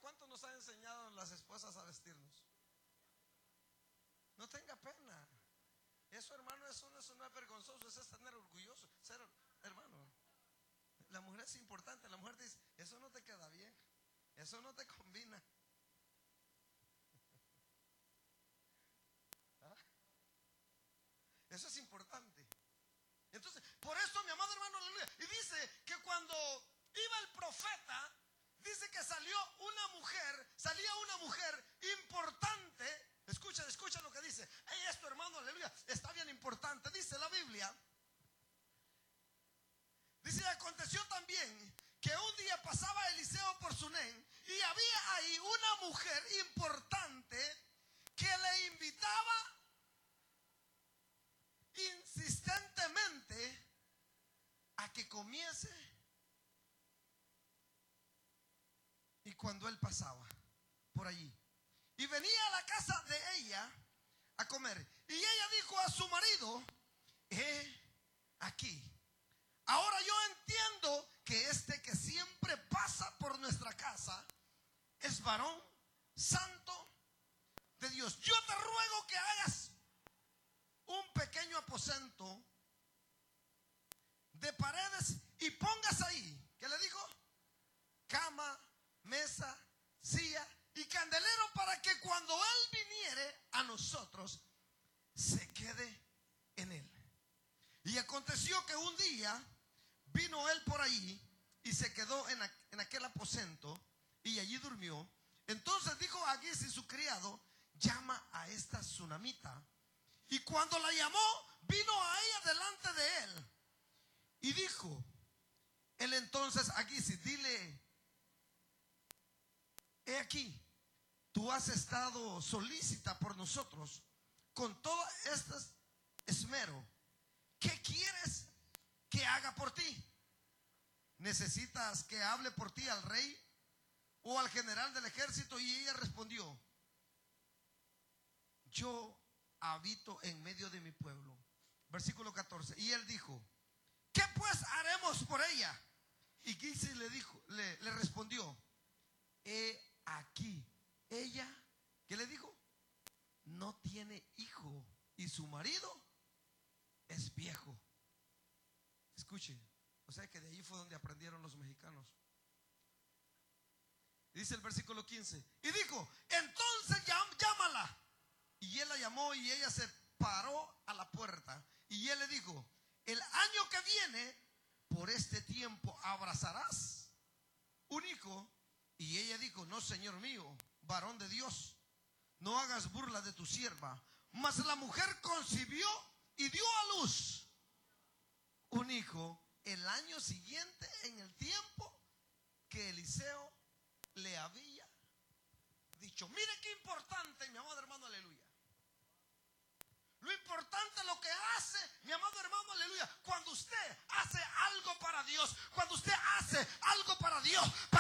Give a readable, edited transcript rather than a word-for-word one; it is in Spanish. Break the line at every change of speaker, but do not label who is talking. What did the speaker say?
cuánto nos han enseñado las esposas a vestirnos? No tenga pena. Eso, hermano, eso no es vergonzoso, eso es tener orgulloso. Ser hermano. La mujer es importante. La mujer dice, eso no te queda bien, eso no te combina. ¿Ah? Eso es importante. Entonces, por eso, mi amado hermano, aleluya. Y dice que cuando iba el profeta, dice que salía una mujer importante. Escucha lo que dice. Esto, hermano, aleluya, está bien importante. Dice la Biblia. Dice, aconteció también que un día pasaba Eliseo por Sunén y había ahí una mujer importante que le invitaba insistentemente a que comiese. Y cuando él pasaba por allí y venía a la casa de ella a comer, y ella dijo a su marido: aquí. Ahora yo entiendo que este que siempre pasa por nuestra casa es varón santo de Dios. Yo te ruego que hagas un pequeño aposento de paredes y pongas ahí, ¿qué le dijo? Cama, mesa, silla y candelero, para que cuando él viniere a nosotros se quede en él. Y aconteció que un día vino él por allí y se quedó en aquel aposento y allí durmió. Entonces dijo a Gizi su criado: llama a esta sunamita. Y cuando la llamó, vino a ella delante de él. Y dijo él entonces a Gizi: dile, he aquí, tú has estado solícita por nosotros con todo este esmero. ¿Qué quieres que haga por ti? ¿Necesitas que hable por ti al rey o al general del ejército? Y ella respondió: yo habito en medio de mi pueblo. Versículo 14. Y él dijo: ¿qué pues haremos por ella? Y Gizi le respondió: he aquí, ella, ¿qué le dijo? No tiene hijo y su marido es viejo. Escuche, o sea que de ahí fue donde aprendieron los mexicanos. Dice el versículo 15. Y dijo: entonces llámala. Y él la llamó y ella se paró a la puerta. Y él le dijo: el año que viene, por este tiempo, abrazarás un hijo. Y ella dijo: no, señor mío, varón de Dios, no hagas burla de tu sierva. Mas la mujer concibió y dio a luz un hijo el año siguiente, en el tiempo que Eliseo le había dicho. Mire qué importante, mi amado hermano, aleluya. Lo importante, lo que hace, mi amado hermano, aleluya, cuando usted hace algo para Dios, cuando usted hace algo para Dios,